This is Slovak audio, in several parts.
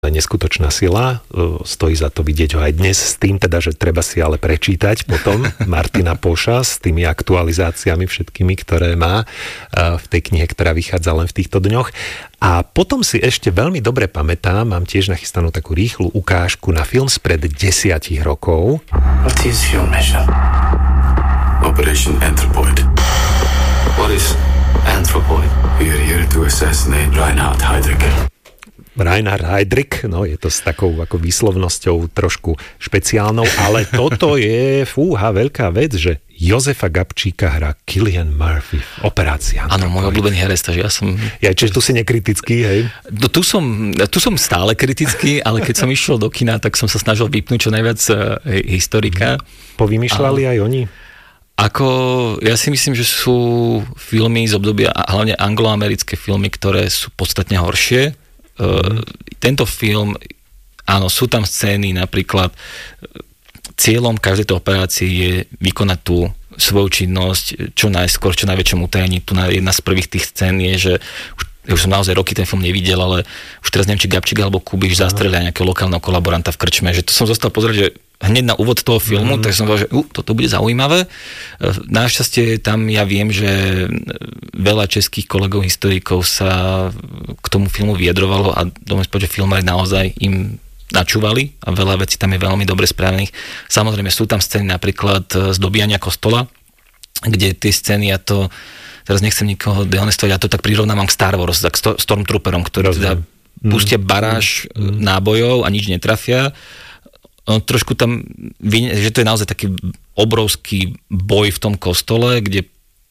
neskutočná sila, stojí za to vidieť ho aj dnes, s tým teda, že treba si ale prečítať potom Martina Poša s tými aktualizáciami všetkými, ktoré má v tej knihe, ktorá vychádza len v týchto dňoch. A potom si ešte veľmi dobre pamätám, mám tiež nachystanú takú rýchlu ukážku na film spred 10 rokov. What is your mission? Operation Anthropoid. What is Anthropoid? We are here to assassinate Reinhard Heydrich. Reinhard Heydrich, no je to s takou ako výslovnosťou trošku špeciálnou, ale toto je veľká vec, že Jozefa Gabčíka hrá Cillian Murphy v Operácii Anthropoid. Áno, môj obľúbený herec, takže ja som... Čiže tu si nekritický, hej? Tu som stále kritický, ale keď som išiel do kina, tak som sa snažil vypnúť čo najviac historika. Povymýšľali aj oni? Ja si myslím, že sú filmy z obdobia, a hlavne angloamerické filmy, ktoré sú podstatne horšie. Tento film, áno, sú tam scény, napríklad cieľom každej tej operácie je vykonať tú svoju činnosť čo najskôr, čo najväčšom utajení. Tu jedna z prvých tých scén je, že už som naozaj roky ten film nevidel, ale už teraz neviem, či Gabčík alebo Kubiš zastrelia nejakého lokálneho kolaboranta v krčme, že to som zostal pozrieť, že hneď na úvod toho filmu, tak som povedal, že toto bude zaujímavé. Našťastie tam ja viem, že veľa českých kolegov, historikov sa k tomu filmu vyjadrovalo a domôžem povedať, že filmári naozaj im načúvali a veľa vecí tam je veľmi dobre spravených. Samozrejme sú tam scény napríklad z dobíjania kostola, kde tie scény, ja to teraz nechcem nikoho dehonestovať, ja to tak prirovnávam k Star Wars, k Stormtrooperom, ktorí teda pustia baráž nábojov a nič netrafia. Trošku tam, že to je naozaj taký obrovský boj v tom kostole, kde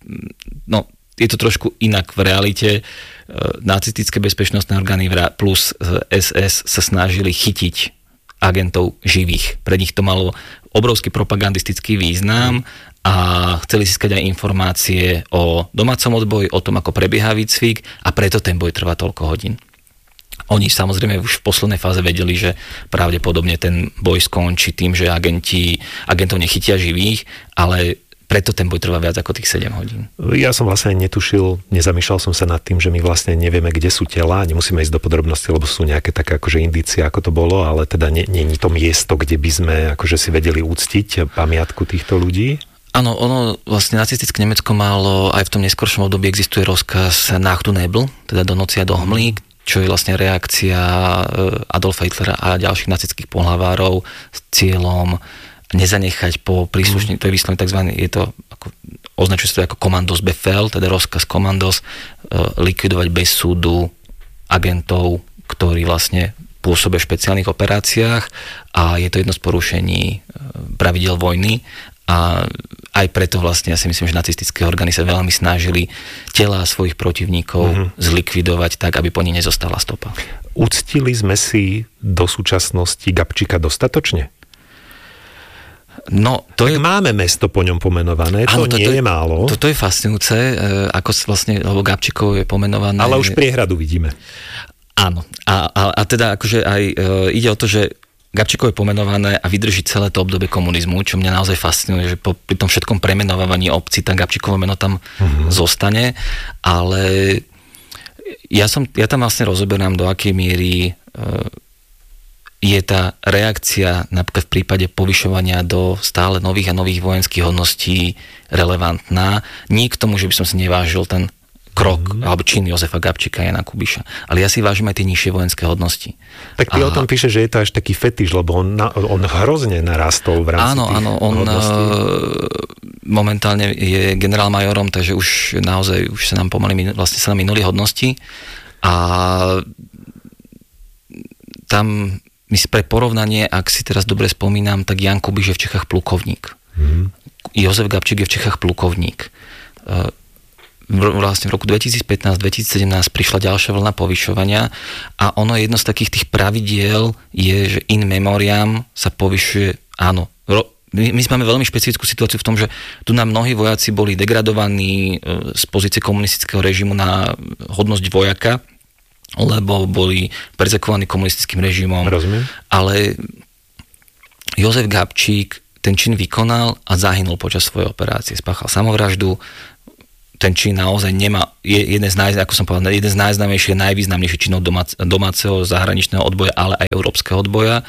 je to trošku inak v realite. Nacistické bezpečnostné orgány plus SS sa snažili chytiť agentov živých. Pre nich to malo obrovský propagandistický význam a chceli získať aj informácie o domácom odboji, o tom, ako prebieha výcvik a preto ten boj trvá toľko hodín. Oni samozrejme už v poslednej fáze vedeli, že pravdepodobne ten boj skončí tým, že agentov nechytia živých, ale preto ten boj trvá viac ako tých 7 hodín. Ja som vlastne netušil, nezamýšľal som sa nad tým, že my vlastne nevieme, kde sú tela, nemusíme ísť do podrobností, lebo sú nejaké také akože indície, ako to bolo, ale teda nie je to miesto, kde by sme akože si vedeli úctiť pamiatku týchto ľudí. Áno, ono vlastne nacistické Nemecko malo, aj v tom neskoršom období existuje rozkaz Nacht und Nebel, teda do noci a do hmlí, čo je vlastne reakcia Adolfa Hitlera a ďalších nacistických pohlavárov s cieľom nezanechať po príslušných, to je vyslovene takzvaný, je to označuje sa to ako Kommandosbefehl, teda rozkaz komandos, likvidovať bez súdu agentov, ktorí vlastne pôsobia v špeciálnych operáciách a je to jedno z porušení pravidiel vojny. A aj preto vlastne ja si myslím, že nacistické orgány sa veľmi snažili tela svojich protivníkov zlikvidovať tak, aby po nich nezostala stopa. Uctili sme si do súčasnosti Gabčíka dostatočne? No, máme mesto po ňom pomenované, to nie je málo. Toto je fascinujúce, ako vlastne, lebo Gabčíkov je pomenované. Ale už priehradu vidíme. Áno. A teda akože aj ide o to, že Gabčíkov je pomenované a vydrží celé to obdobie komunizmu, čo mňa naozaj fascinuje, že pri tom všetkom premenovávaní obcí, tak Gabčíkovo meno tam zostane, ale ja tam vlastne rozoberám, do akej miery je tá reakcia napríklad v prípade povyšovania do stále nových a nových vojenských hodností relevantná. Nie k tomu, že by som si nevážil ten krok, alebo čin Jozefa Gabčíka, Jana Kubiša. Ale ja si vážim aj tie nižšie vojenské hodnosti. Tak ty o tom píše, že je to až taký fetiš, lebo on hrozne narastol v rámci tých hodností. Momentálne je generálmajorom, takže už naozaj už sa nám pomaly vlastne minuli hodnosti a tam pre porovnanie, ak si teraz dobre spomínam, tak Jan Kubiš je v Čechách plukovník. Jozef Gabčík je v Čechách plukovník. Vlastne v roku 2015-2017 prišla ďalšia vlna povyšovania a ono jedno z takých tých pravidiel je, že in memoriam sa povyšuje, áno, my máme veľmi špecifickú situáciu v tom, že tu nám mnohí vojaci boli degradovaní z pozície komunistického režimu na hodnosť vojaka, lebo boli perzekvovaní komunistickým režimom. Rozumiem. Ale Jozef Gabčík ten čin vykonal a zahynul počas svojej operácie. Spáchal samovraždu. ten čin naozaj je jeden z najznámejších, najvýznamnejších činov domáceho zahraničného odboja, ale aj európskeho odboja,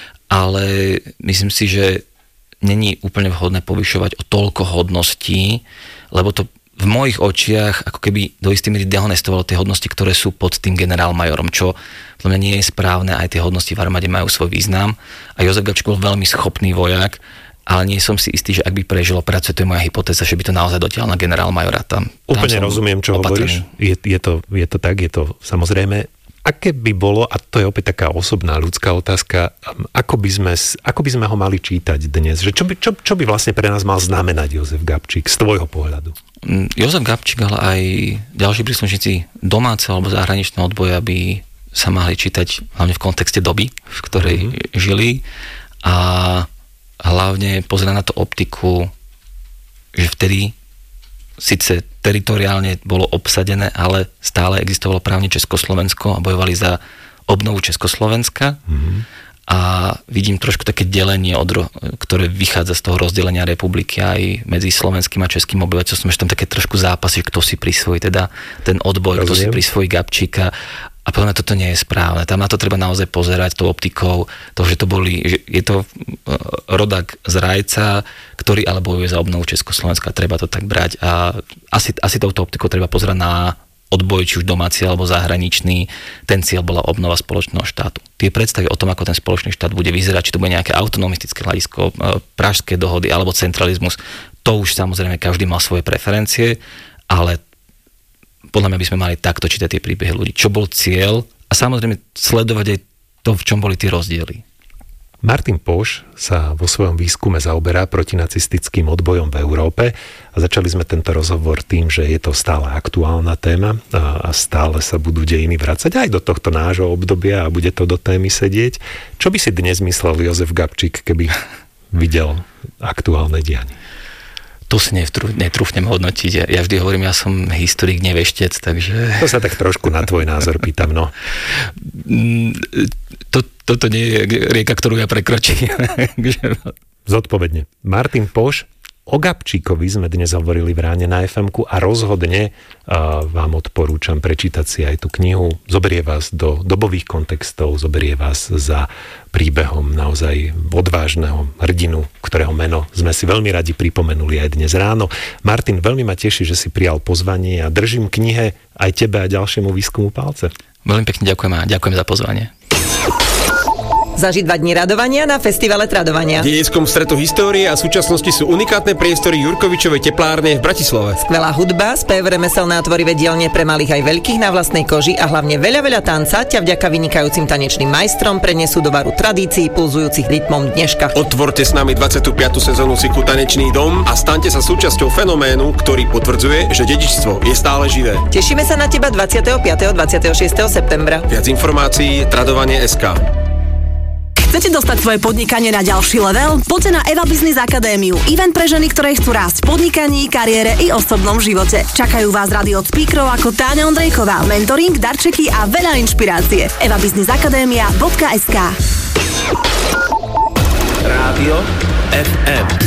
ale myslím si, že není úplne vhodné povyšovať o toľko hodností, lebo to v mojich očiach ako keby do istej miery dehonestovalo tie hodnosti, ktoré sú pod tým generálmajorom, čo podľa mňa nie je správne, aj tie hodnosti v armáde majú svoj význam. A Jozef Gabčík bol veľmi schopný vojak, ale nie som si istý, že ak by prežil operáciu, to je moja hypotéza, že by to naozaj dotiahol na generálmajora. Úplne rozumiem, čo hovoríš. Je to tak, je to samozrejme. Aké by bolo, a to je opäť taká osobná ľudská otázka, ako by sme ho mali čítať dnes? Že čo by vlastne pre nás mal znamenať Jozef Gabčík z tvojho pohľadu? Jozef Gabčík, ale aj ďalší príslušníci domáceho alebo zahraničného odboja by sa mali čítať hlavne v kontexte doby, v ktorej žili, a hlavne pozerať na to optiku, že vtedy síce teritoriálne bolo obsadené, ale stále existovalo právne Československo a bojovali za obnovu Československa. A vidím trošku také delenie, ktoré vychádza z toho rozdelenia republiky aj medzi slovenským a českým obyvateľstvom, že tam také trošku zápasy, kto si prisvojí teda ten odboj, kto si prisvojí Gabčíka. A podľa mňa toto nie je správne. Tam na to treba naozaj pozerať tou optikou, že je to rodák z Rajca, ktorý ale bojuje za obnovu Československa. Treba to tak brať. A asi touto optikou treba pozerať na odboj, či už domáci alebo zahraničný. Ten cieľ bola obnova spoločného štátu. Tie predstavy o tom, ako ten spoločný štát bude vyzerať, či to bude nejaké autonomistické hľadisko, pražské dohody alebo centralizmus, to už samozrejme každý mal svoje preferencie, ale podľa mňa by sme mali takto čítať tie príbehy ľudí. Čo bol cieľ a samozrejme sledovať aj to, v čom boli tie rozdiely. Martin Poš sa vo svojom výskume zaoberá protinacistickým odbojom v Európe a začali sme tento rozhovor tým, že je to stále aktuálna téma a stále sa budú dejiny vracať aj do tohto nášho obdobia a bude to do témy sedieť. Čo by si dnes myslel Jozef Gabčík, keby videl aktuálne dianie? Tu si netrúfnem hodnotiť. Ja vždy hovorím, ja som historik, neveštec, takže... To sa tak trošku na tvoj názor pýtam, no. Toto nie je rieka, ktorú ja prekročím. Zodpovedne. Martin Poš, o Gabčíkovi sme dnes hovorili v Ráne na FM-ku a rozhodne vám odporúčam prečítať si aj tú knihu. Zoberie vás do dobových kontextov, zoberie vás za príbehom naozaj odvážneho hrdinu, ktorého meno sme si veľmi radi pripomenuli aj dnes ráno. Martin, veľmi ma teší, že si prijal pozvanie a držím knihe aj tebe a ďalšiemu výskumu palce. Veľmi pekne ďakujem a ďakujem za pozvanie. Zažiť 2 dní radovania na festivale Tradovania. V dedickom stretu histórie a súčasnosti sú unikátne priestory Jurkovičovej teplárne v Bratislave. Skvelá hudba, spev, remeselné a tvorivé dielne pre malých aj veľkých na vlastnej koži a hlavne veľa tanca ťa vďaka vynikajúcim tanečným majstrom prenesú do baru tradícií pulzujúcich rytmom dneška. Otvorte s nami 25. sezónu cyklu Tanečný dom a staňte sa súčasťou fenoménu, ktorý potvrdzuje, že dedičstvo je stále živé. Tešíme sa na teba 25. a 26. septembra. Viac informácií tradovanie.sk. Chcete dostať svoje podnikanie na ďalší level? Poďte na Eva Business Akadémiu. Event pre ženy, ktoré chcú rásť v podnikaní, kariére i osobnom živote. Čakajú vás rady od speakerov ako Táňa Ondrejková, mentoring, darčeky a veľa inšpirácie. evabusinessakademia.sk. Rádio FM.